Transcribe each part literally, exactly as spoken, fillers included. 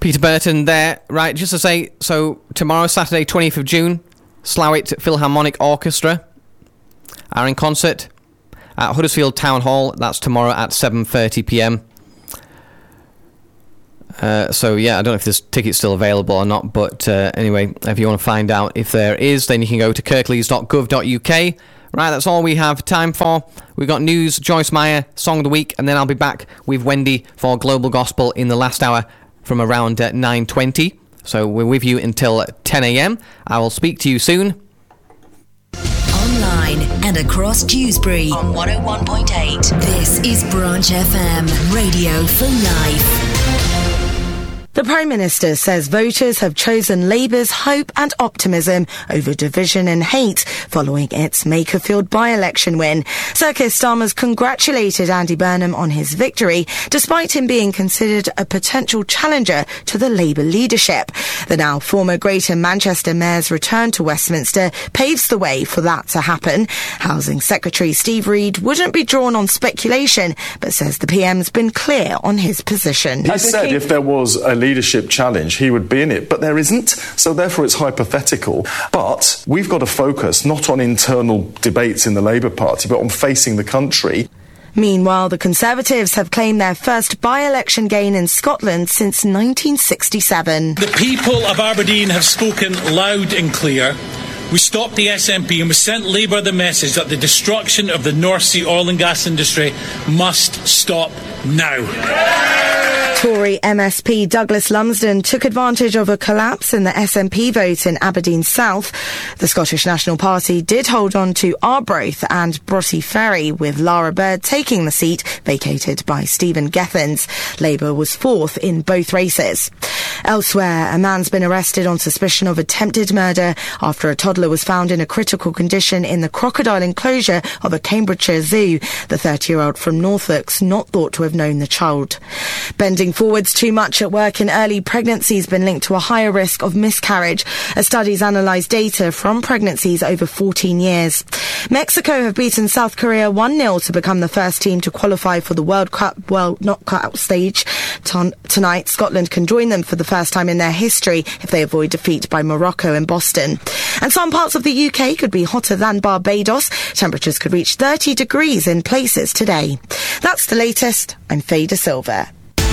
Peter Burton there. Right, just to say, so tomorrow, Saturday, twentieth of June, Slough Philharmonic Orchestra are in concert at Huddersfield Town Hall. That's tomorrow at seven thirty p.m. Uh, so, yeah, I don't know if there's tickets still available or not, but uh, anyway, if you want to find out if there is, then you can go to kirklees dot gov dot uk. Right, that's all we have time for. We've got news, Joyce Meyer, Song of the Week, and then I'll be back with Wendy for Global Gospel in the last hour from around uh, nine twenty. So we're with you until ten a.m. I will speak to you soon. Online and across Dewsbury on one oh one point eight. This is Branch F M, radio for life. The Prime Minister says voters have chosen Labour's hope and optimism over division and hate following its Makerfield by-election win. Sir Keir Starmer's congratulated Andy Burnham on his victory, despite him being considered a potential challenger to the Labour leadership. The now former Greater Manchester Mayor's return to Westminster paves the way for that to happen. Housing Secretary Steve Reid wouldn't be drawn on speculation, but says the P M's been clear on his position. He said if there was a leadership challenge, he would be in it, but there isn't, so therefore it's hypothetical. But we've got to focus not on internal debates in the Labour Party, but on facing the country. Meanwhile, the Conservatives have claimed their first by-election gain in Scotland since nineteen sixty-seven. The people of Aberdeen have spoken loud and clear. We stopped the S N P and we sent Labour the message that the destruction of the North Sea oil and gas industry must stop now. Tory M S P Douglas Lumsden took advantage of a collapse in the S N P vote in Aberdeen South. The Scottish National Party did hold on to Arbroath and Broughty Ferry, with Lara Bird taking the seat vacated by Stephen Gethins. Labour was fourth in both races. Elsewhere, a man's been arrested on suspicion of attempted murder after a toddler was found in a critical condition in the crocodile enclosure of a Cambridgeshire zoo. The thirty-year-old from Norfolk's not thought to have known the child. Bending forwards too much at work in early pregnancy has been linked to a higher risk of miscarriage. A study's analysed data from pregnancies over fourteen years. Mexico have beaten South Korea one nil to become the first team to qualify for the World Cup World knockout stage. Ton- tonight, Scotland can join them for the first time in their history if they avoid defeat by Morocco in Boston. And some parts of the U K could be hotter than Barbados. Temperatures could reach thirty degrees in places today. That's the latest. I'm Faye De Silva.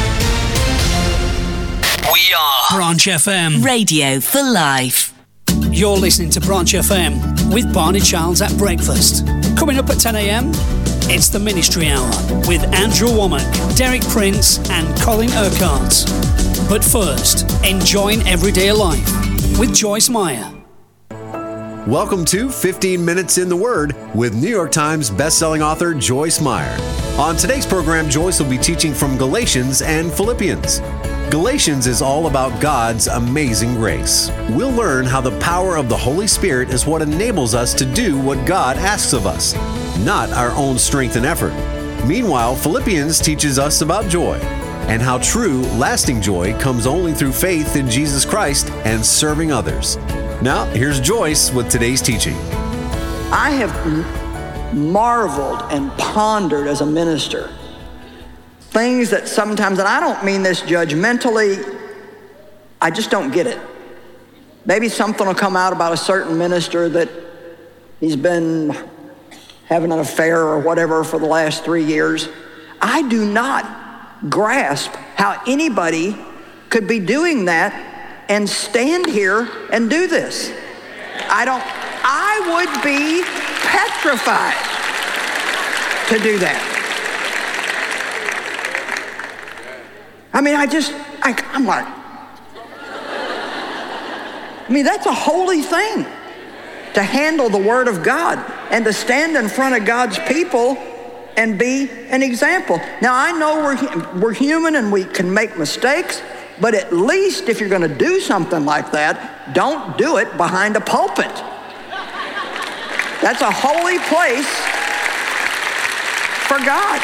We are Branch F M, radio for life. You're listening to Branch F M with Barney Childs at breakfast. Coming up at ten a.m, it's the Ministry Hour with Andrew Womack, Derek Prince and Colin Urquhart. But first, enjoying everyday life with Joyce Meyer. Welcome to fifteen minutes in the Word with New York Times bestselling author Joyce Meyer. On today's program, Joyce will be teaching from Galatians and Philippians. Galatians is all about God's amazing grace. We'll learn how the power of the Holy Spirit is what enables us to do what God asks of us, not our own strength and effort. Meanwhile, Philippians teaches us about joy and how true, lasting joy comes only through faith in Jesus Christ and serving others. Now, here's Joyce with today's teaching. I have marveled and pondered as a minister things that sometimes, and I don't mean this judgmentally, I just don't get it. Maybe something will come out about a certain minister that he's been having an affair or whatever for the last three years. I do not grasp how anybody could be doing that and stand here and do this. I don't, I would be petrified to do that. I mean, I just, I, I'm like, I mean, that's a holy thing to handle the Word of God and to stand in front of God's people and be an example. Now, I know we're, we're human and we can make mistakes, but at least if you're going to do something like that, don't do it behind a pulpit. That's a holy place for God.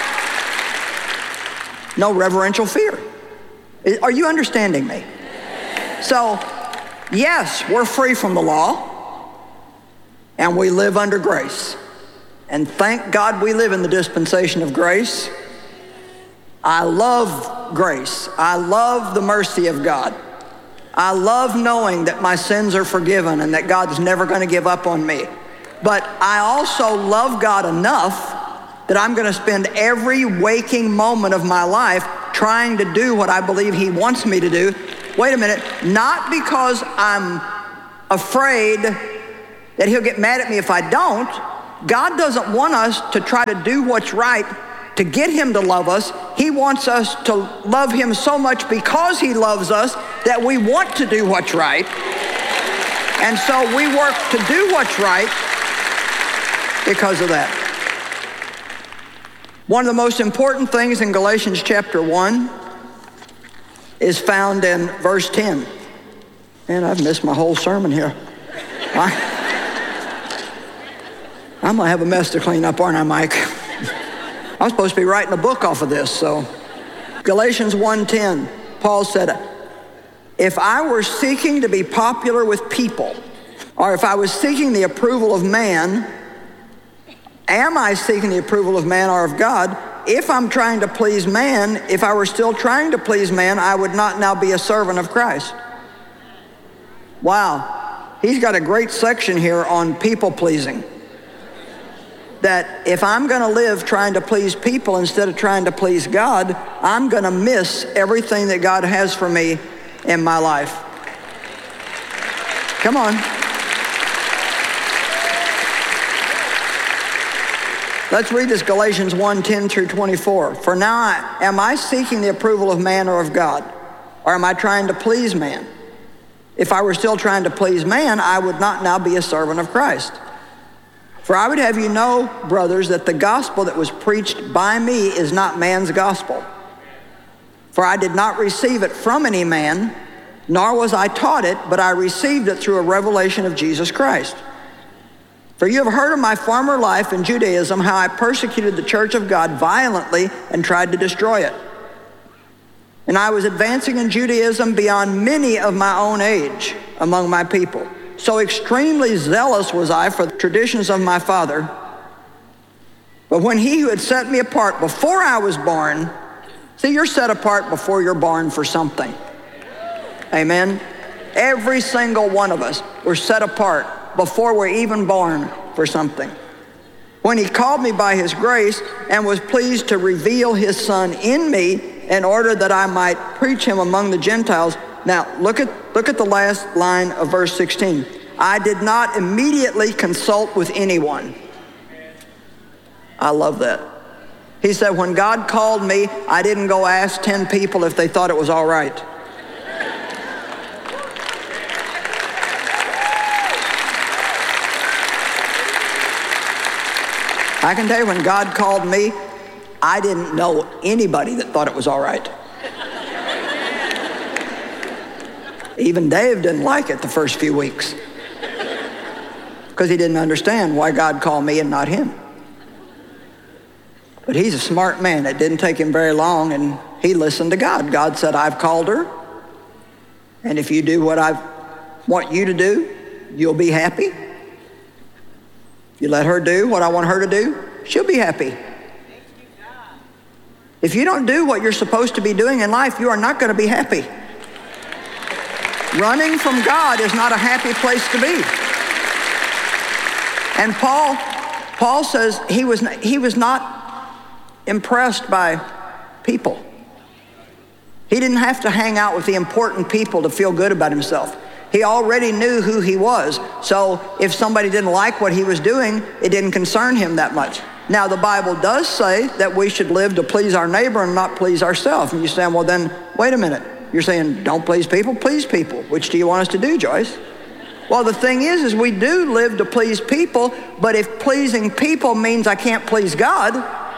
No reverential fear. Are you understanding me? So, yes, we're free from the law, and we live under grace. And thank God we live in the dispensation of grace. I love love grace. I love the mercy of God. I love knowing that my sins are forgiven and that God's never going to give up on me. But I also love God enough that I'm going to spend every waking moment of my life trying to do what I believe he wants me to do. Wait a minute, not because I'm afraid that he'll get mad at me if I don't. God doesn't want us to try to do what's right to get him to love us. He wants us to love him so much because he loves us that we want to do what's right. And so we work to do what's right because of that. One of the most important things in Galatians chapter one is found in verse ten. Man, I've missed my whole sermon here. I, I'm gonna have a mess to clean up, aren't I, Mike? I'm supposed to be writing a book off of this, so. Galatians one ten, Paul said, if I were seeking to be popular with people, or if I was seeking the approval of man, am I seeking the approval of man or of God? If I'm trying to please man, if I were still trying to please man, I would not now be a servant of Christ. Wow, he's got a great section here on people pleasing. That if I'm gonna live trying to please people instead of trying to please God, I'm gonna miss everything that God has for me in my life. Come on. Let's read this, Galatians one ten through twenty-four. For now, am I seeking the approval of man or of God? Or am I trying to please man? If I were still trying to please man, I would not now be a servant of Christ. For I would have you know, brothers, that the gospel that was preached by me is not man's gospel. For I did not receive it from any man, nor was I taught it, but I received it through a revelation of Jesus Christ. For you have heard of my former life in Judaism, how I persecuted the church of God violently and tried to destroy it. And I was advancing in Judaism beyond many of my own age among my people. So extremely zealous was I for the traditions of my father. But when he who had set me apart before I was born, see, you're set apart before you're born for something. Amen? Every single one of us were set apart before we're even born for something. When he called me by his grace and was pleased to reveal his son in me in order that I might preach him among the Gentiles. Now, look at, look at the last line of verse sixteen. I did not immediately consult with anyone. I love that. He said, when God called me, I didn't go ask ten people if they thought it was all right. I can tell you, when God called me, I didn't know anybody that thought it was all right. Even Dave didn't like it the first few weeks because he didn't understand why God called me and not him. But he's a smart man. It didn't take him very long, and he listened to God. God said, I've called her, and if you do what I want you to do, you'll be happy. You let her do what I want her to do, she'll be happy. If you don't do what you're supposed to be doing in life, you are not going to be happy. Running from God is not a happy place to be. And Paul, Paul says he was, he was not impressed by people. He didn't have to hang out with the important people to feel good about himself. He already knew who he was. So if somebody didn't like what he was doing, it didn't concern him that much. Now, the Bible does say that we should live to please our neighbor and not please ourselves. And you say, well, then, wait a minute. You're saying don't please people, please people. Which do you want us to do, Joyce? Well, the thing is, is we do live to please people, but if pleasing people means I can't please God,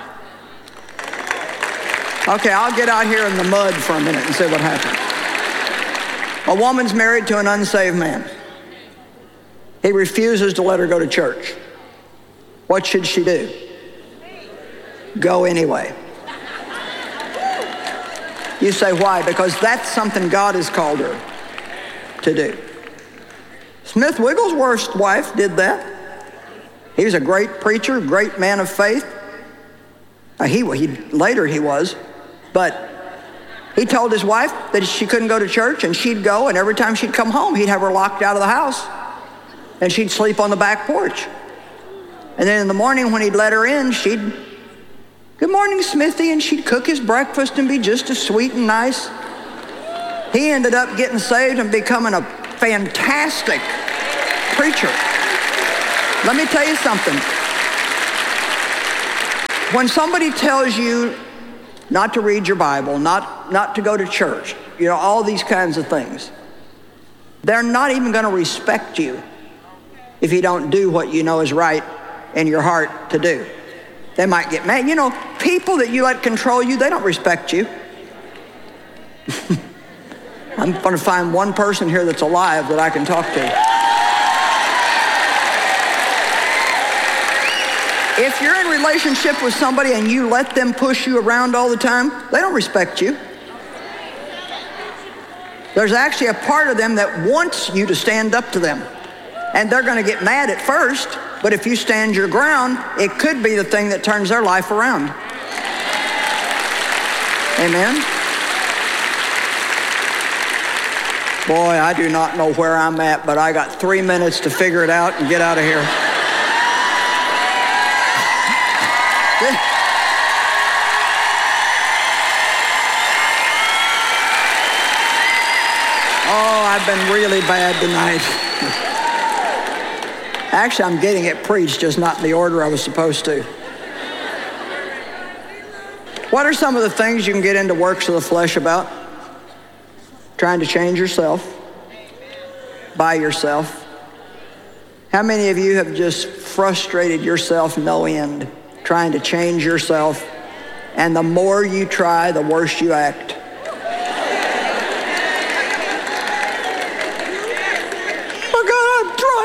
okay, I'll get out here in the mud for a minute and see what happens. A woman's married to an unsaved man. He refuses to let her go to church. What should she do? Go anyway. You say, why? Because that's something God has called her to do. Smith Wigglesworth's wife did that. He was a great preacher, great man of faith. Uh, he, he later he was, but He told his wife that she couldn't go to church, and she'd go, and every time she'd come home, he'd have her locked out of the house, and she'd sleep on the back porch. And then in the morning when he'd let her in, she'd, "Good morning, Smithy," and she'd cook his breakfast and be just as sweet and nice. He ended up getting saved and becoming a fantastic preacher. Let me tell you something. When somebody tells you not to read your Bible, not, not to go to church, you know, all these kinds of things, they're not even going to respect you if you don't do what you know is right in your heart to do. They might get mad. You know, people that you let control you, they don't respect you. I'm going to find one person here that's alive that I can talk to. If you're in a relationship with somebody and you let them push you around all the time, they don't respect you. There's actually a part of them that wants you to stand up to them. And they're going to get mad at first, but if you stand your ground, it could be the thing that turns their life around. Amen? Boy, I do not know where I'm at, but I got three minutes to figure it out and get out of here. Oh, I've been really bad tonight. Actually, I'm getting it preached, just not in the order I was supposed to. What are some of the things you can get into works of the flesh about? Trying to change yourself by yourself. How many of you have just frustrated yourself no end trying to change yourself, and the more you try, the worse you act? Oh God,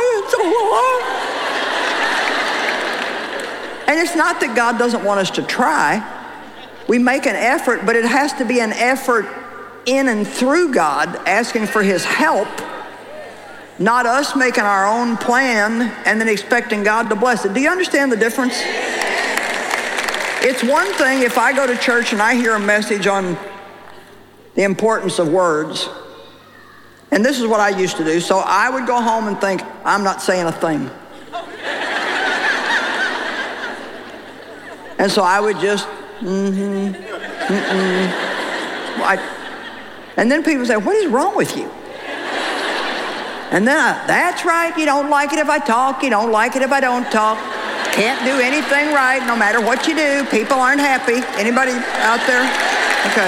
I'm trying so hard. And it's not that God doesn't want us to try. We make an effort, but it has to be an effort in and through God, asking for his help, not us making our own plan and then expecting God to bless it. Do you understand the difference? It's one thing if I go to church and I hear a message on the importance of words, and this is what I used to do, so I would go home and think, I'm not saying a thing. And so I would just, mm-hmm, mm-mm. I, And then people say, what is wrong with you? And then I, that's right, you don't like it if I talk, you don't like it if I don't talk. Can't do anything right no matter what you do. People aren't happy. Anybody out there? Okay.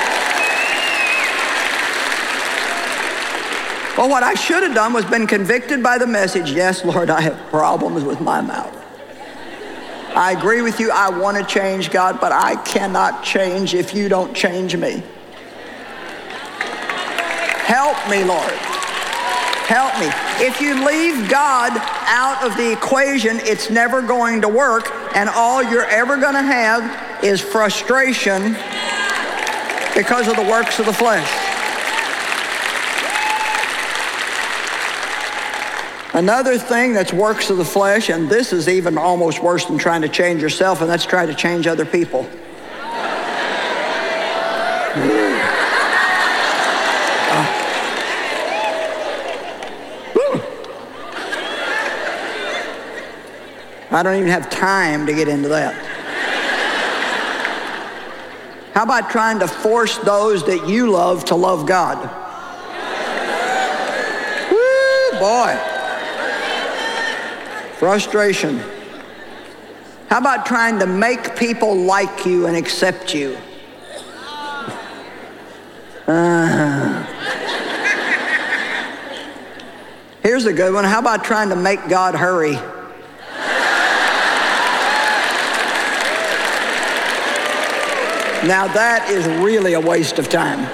Well, what I should have done was been convicted by the message. Yes, Lord, I have problems with my mouth. I agree with you, I want to change, God, but I cannot change if you don't change me. Help me, Lord. Help me. If you leave God out of the equation, it's never going to work, and all you're ever going to have is frustration because of the works of the flesh. Another thing that's works of the flesh, and this is even almost worse than trying to change yourself, and that's trying to change other people. I don't even have time to get into that. How about trying to force those that you love to love God? Woo, boy. Frustration. How about trying to make people like you and accept you? Uh, here's a good one. How about trying to make God hurry? Now that is really a waste of time.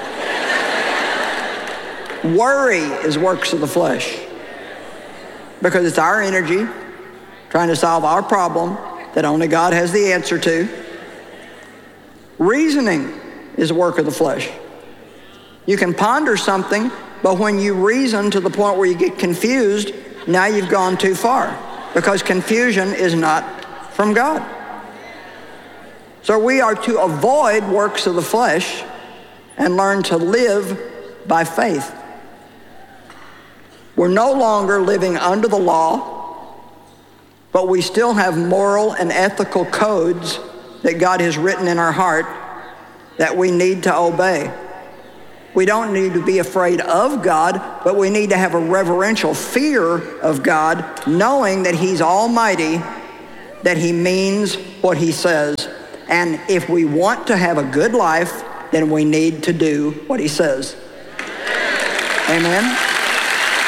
Worry is works of the flesh because it's our energy trying to solve our problem that only God has the answer to. Reasoning is a work of the flesh. You can ponder something, but when you reason to the point where you get confused, now you've gone too far because confusion is not from God. So we are to avoid works of the flesh and learn to live by faith. We're no longer living under the law, but we still have moral and ethical codes that God has written in our heart that we need to obey. We don't need to be afraid of God, but we need to have a reverential fear of God, knowing that He's almighty, that He means what He says. And if we want to have a good life, then we need to do what He says. Amen.